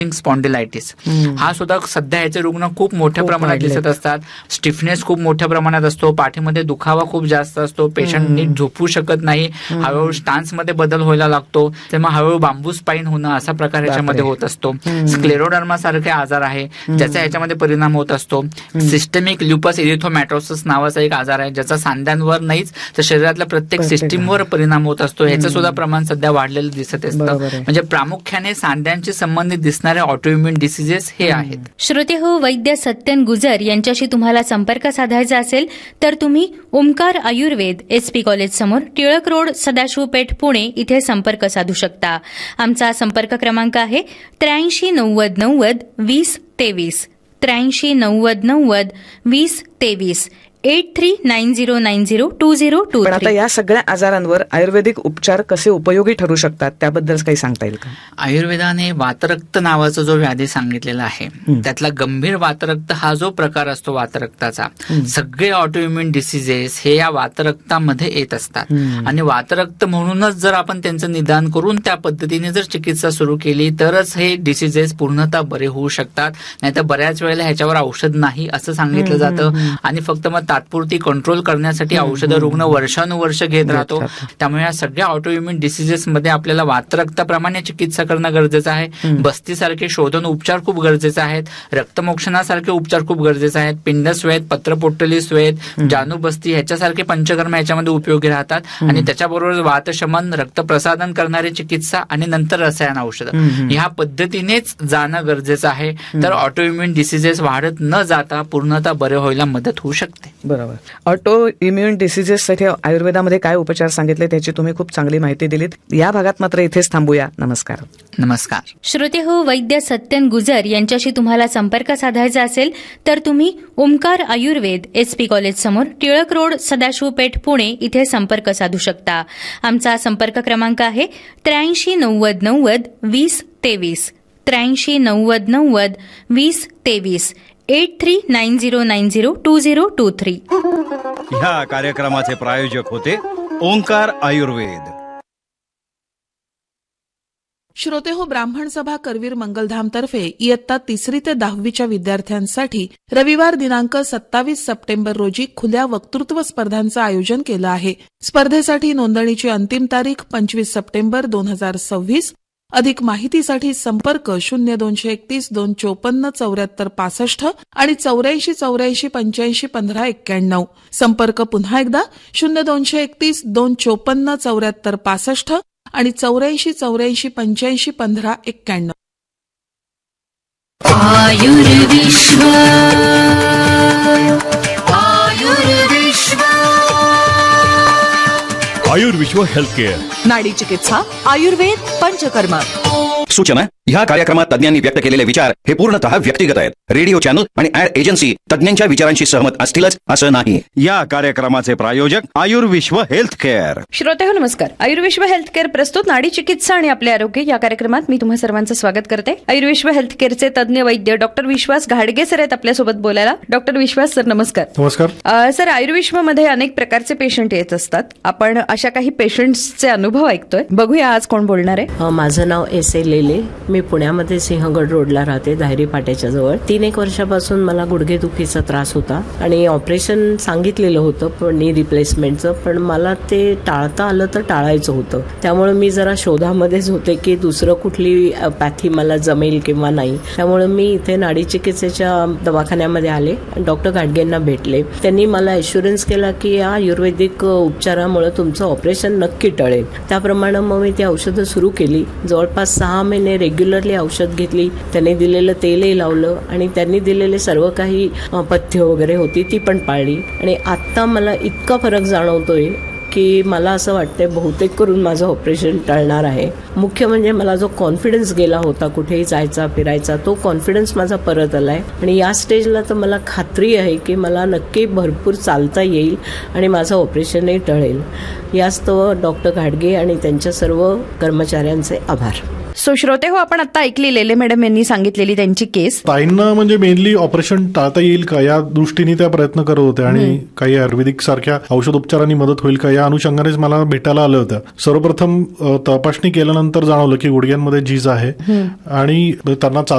Spondylitis हा सुद्धा सध्या याचे रुग्ण खूप मोठ्या प्रमाणात दिसत असतात. स्टिफनेस खूप मोठ्या प्रमाणात असतो, पाठीमध्ये दुखावा खूप जास्त असतो, पेशंट नीट झोपू शकत नाही, हळूहळू स्टान्समध्ये बदल व्हायला लागतो, तेव्हा हळूहळू बांबू स्पाईन होणं असा प्रकार याच्यामध्ये होत असतो. स्क्लेरोडर्मा सारखे आजार आहे ज्याचा याच्यामध्ये परिणाम होत असतो. सिस्टेमिक ल्युपस इरिथोमॅटोसिस नावाचा एक आजार आहे ज्याचा सांध्यांवर नाहीच तर शरीरातल्या प्रत्येक सिस्टीमवर परिणाम होत असतो. याचं सुद्धा प्रमाण सध्या वाढलेलं दिसत असतं. म्हणजे प्रामुख्याने सांध्यांशी संबंधित दिसणारे ऑटोइम्युन डिसीजेस हे आहेत. श्रोते हो, वैद्य सत्यन गुजर यांच्याशी तुम्हाला संपर्क साधायचा असेल तर तुम्ही ओमकार आयुर्वेद SP कॉलेज समोर टिळक रोड, सदाशिव पेठ, पुणे इथे संपर्क साधू शकता. आमचा संपर्क क्रमांक आहे 83 90 90 20 23 83 90 90 20 23 8390902023. पण आता या सगळ्या आजारांवर आयुर्वेदिक उपचार कसे उपयोगी ठरू शकतात त्याबद्दल काही सांगता येईल का? आयुर्वेदाने वातरक्त नावाचा जो व्याधी सांगितलेला आहे त्यातला गंभीर वातरक्त हा जो प्रकार असतो वातरक्ताचा, सगळे ऑटोइम्युन डिसीजेस हे या वातरक्तामध्ये येत असतात. आणि वातरक्त म्हणूनच जर आपण त्यांचं निदान करून त्या पद्धतीने जर चिकित्सा सुरू केली तरच हे डिसीजेस पूर्णतः बरे होऊ शकतात. नाहीतर बऱ्याच वेळेला ह्याच्यावर औषध नाही असं सांगितलं जातं आणि फक्त मग तात्पुरती कंट्रोल करण्यासाठी औषधं रुग्ण वर्षानुवर्ष घेत राहतो. त्यामुळे या सगळ्या ऑटोइम्युन डिसीजेस मध्ये आपल्याला वातरक्ताप्रमाणे चिकित्सा करणं गरजेचं आहे. बस्तीसारखे शोधन उपचार खूप गरजेचे आहेत. रक्तमोक्षणासारखे उपचार खूप गरजेचे आहेत. पिंडस्वेद, पत्रपोटली स्वेद, जानुबस्ती ह्याच्यासारखे पंचकर्म ह्याच्यामध्ये उपयोगी राहतात. आणि त्याच्याबरोबर वातशमन, रक्तप्रसादन करणारी चिकित्सा आणि नंतर रसायन औषधं ह्या पद्धतीनेच जाणं गरजेचं आहे. तर ऑटोइम्युन डिसीजेस वाढत न जाता पूर्णतः बरे व्हायला मदत होऊ शकते. बरोबर. ऑटो इम्युन डिसीजेससाठी आयुर्वेदामध्ये काय उपचार सांगितले त्याची तुम्ही खूप चांगली माहिती दिलीत. या भागात मात्र इथेच थांबूया. नमस्कार. नमस्कार. श्रोते हो, वैद्य सत्यन गुजर यांच्याशी तुम्हाला संपर्क साधायचा असेल तर तुम्ही ओमकार आयुर्वेद SP कॉलेज समोर टिळक रोड, सदाशिव पेठ, पुणे इथे संपर्क साधू शकता. आमचा संपर्क क्रमांक आहे 83 90 90 20 23 83 90 90 20 23 8390902023. ह्या कार्यक्रमाचे प्रायोजक होते ओंकार आयुर्वेद. श्रोते हो, ब्राह्मण सभा करवीर मंगलधाम तर्फे इयत्ता 3री ते 10वीच्या विद्यार्थ्यांसाठी रविवार दिनांक 27 सप्टेंबर रोजी खुल्या वक्तृत्व स्पर्धांचं आयोजन केलं आहे. स्पर्धेसाठी नोंदणीची अंतिम तारीख 25 सप्टेंबर 2026. अधिक माहितीसाठी संपर्क 0231 254 74 65 आणि 84 84 85 15 91. संपर्क पुन्हा एकदा 0231 254 74 65 आणि 84 84 85 15 91. आयुर्विश्व हेल्थ केअर, नाडी चिकित्सा, आयुर्वेद, पंचकर्म. सूचना: ह्या कार्यक्रमात तज्ञांनी व्यक्त केलेले विचार हे पूर्णतः व्यक्तिगत आहेत. रेडिओ चॅनल आणि ऍड एजन्सी तज्ञांच्या विचारांशी सहमत असतीलच असं नाही. या कार्यक्रमाचे प्रायोजक आयुर्विश्व हेल्थ केअर. श्रोते हो, नमस्कार. आयुर्विश्व हेल्थ केअर प्रस्तुत नाडी चिकित्सा आणि आपले आरोग्य या कार्यक्रमात मी तुम्हा सर्वांचं स्वागत करते. आयुर्विश्व हेल्थ केअरचे तज्ञ वैद्य डॉक्टर विश्वास घाडगे सर आहेत आपल्यासोबत बोलायला. डॉक्टर विश्वास सर, नमस्कार. नमस्कार सर, आयुर्विश्व मध्ये अनेक प्रकारचे पेशंट येत असतात. आपण अशा काही पेशंट्सचे अनुभव ऐकतोय. बघूया आज कोण बोलणार आहे. माझं नाव S.A. लेले. मी पुण्यामध्ये सिंहगड रोडला राहते, धायरी पाट्याच्या जवळ. 3-1 वर्षापासून मला गुडघेदुखीचा त्रास होता आणि ऑपरेशन सांगितलेलं होतं नी रिप्लेसमेंटचं, पण मला ते टाळता आलं तर टाळायचं होतं. त्यामुळे मी जरा शोधामध्येच होते की दुसरं कुठली पॅथी मला जमेल किंवा नाही. त्यामुळे मी इथे नाडी चिकित्सेच्या दवाखान्यामध्ये आले, डॉक्टर घाडगेंना भेटले. त्यांनी मला ॲश्युरन्स केला की या आयुर्वेदिक उपचारामुळे तुमचं ऑपरेशन नक्की टळेल. त्याप्रमाणे मग मी ती औषधं सुरू केली. जवळपास 6 महिने रेग्युलरली औषध घेतली. त्यांनी दिलेलं तेलही लावलं आणि त्यांनी दिलेले सर्व काही पथ्य वगैरे होती ती पण पाळली. आणि आत्ता मला इतका फरक जाणवतोय की मला असं वाटतंय बहुतेक करून माझं ऑपरेशन टळणार आहे. मुख्य म्हणजे मला जो कॉन्फिडन्स गेला होता कुठेही जायचा फिरायचा, तो कॉन्फिडन्स माझा परत आलाय. आणि या स्टेजला तर मला खात्री आहे की मला नक्की भरपूर चालता येईल आणि माझं ऑपरेशनही टळेल. यास्तव डॉक्टर घाडगे आणि त्यांच्या सर्व कर्मचाऱ्यांचे आभार. सो श्रोते हो, आपण आता ऐकली लेले मॅडम यांनी सांगितलेली त्यांची केस. ताईंना म्हणजे मेनली ऑपरेशन टाळता येईल का या दृष्टीने त्या प्रयत्न करत होत्या आणि काही आयुर्वेदिक सारख्या औषध उपचारांनी मदत होईल का या अनुषंगानेच मला भेटायला आलं होतं. सर्वप्रथम तपासणी केल्यानंतर जाणवलं की गुडघ्यांमध्ये झीज आहे आणि त्यांना